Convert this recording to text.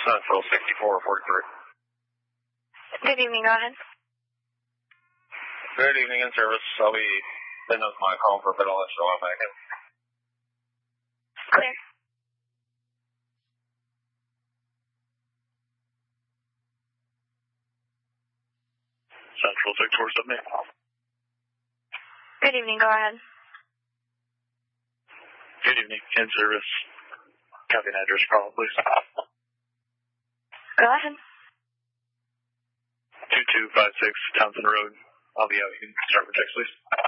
Central 6443. Good evening, go ahead. Good evening, in service. I'll be sending us my call for a bit. I'll let you know back in. Clear. Central 6478. Good evening, go ahead. Good evening, in service. Copy an address call, please. Go ahead. 2256 Townsend Road. I'll be out. You can start with text, please.